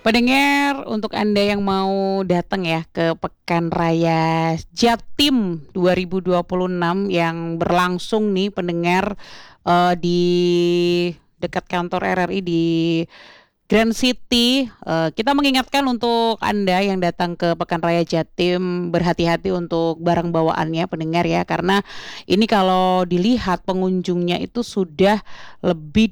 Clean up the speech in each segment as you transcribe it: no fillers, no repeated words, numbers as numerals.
Pendengar, untuk Anda yang mau datang ya ke Pekan Raya Jatim 2026 yang berlangsung nih pendengar, di dekat kantor RRI di Grand City, kita mengingatkan untuk Anda yang datang ke Pekan Raya Jatim, berhati-hati untuk barang bawaannya pendengar ya, karena ini kalau dilihat pengunjungnya itu sudah lebih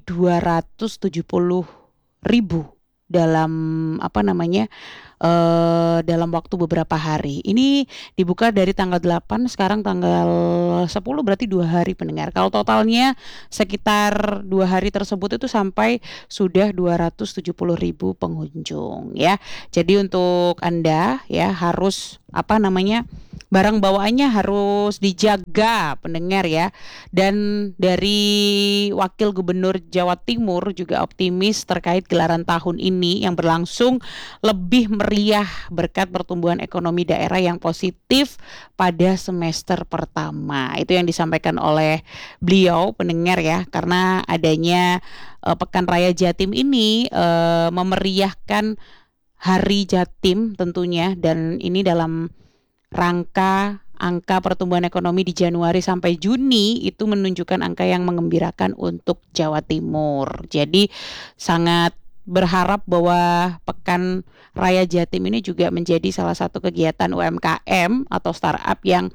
270.000 dalam apa namanya, dalam waktu beberapa hari. Ini dibuka dari tanggal 8, sekarang tanggal 10, berarti 2 hari pendengar. Kalau totalnya sekitar 2 hari tersebut itu sampai sudah 270.000 pengunjung ya. Jadi untuk Anda ya harus apa namanya, barang bawaannya harus dijaga pendengar ya. Dan dari Wakil Gubernur Jawa Timur juga optimis terkait gelaran tahun ini yang berlangsung lebih meriah berkat pertumbuhan ekonomi daerah yang positif pada semester pertama. Itu yang disampaikan oleh beliau pendengar ya, karena adanya Pekan Raya Jatim ini memeriahkan Hari Jatim tentunya, dan ini dalam rangka angka pertumbuhan ekonomi di Januari sampai Juni itu menunjukkan angka yang mengembirakan untuk Jawa Timur. Jadi sangat berharap bahwa Pekan Raya Jatim ini juga menjadi salah satu kegiatan UMKM atau startup yang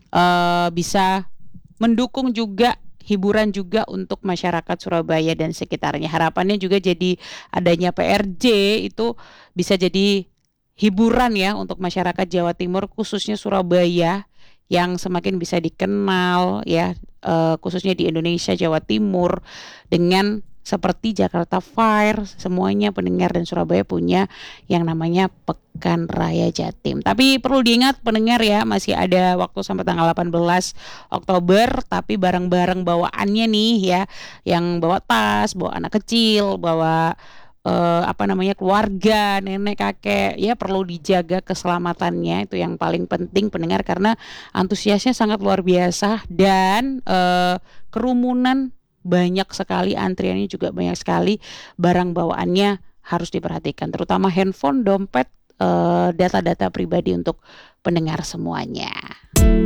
bisa mendukung juga hiburan juga untuk masyarakat Surabaya dan sekitarnya. Harapannya juga jadi adanya PRJ itu bisa jadi hiburan ya untuk masyarakat Jawa Timur, khususnya Surabaya, yang semakin bisa dikenal ya, khususnya di Indonesia, Jawa Timur, dengan seperti Jakarta Fair, semuanya pendengar, dan Surabaya punya yang namanya Pekan Raya Jatim. Tapi perlu diingat pendengar ya, masih ada waktu sampai tanggal 18 Oktober, tapi barang-barang bawaannya nih ya, yang bawa tas, bawa anak kecil, bawa apa namanya, keluarga, nenek, kakek, ya perlu dijaga keselamatannya, itu yang paling penting pendengar, karena antusiasnya sangat luar biasa dan kerumunan banyak sekali, antriannya juga banyak sekali, barang bawaannya harus diperhatikan, terutama handphone, dompet, data-data pribadi untuk pendengar semuanya.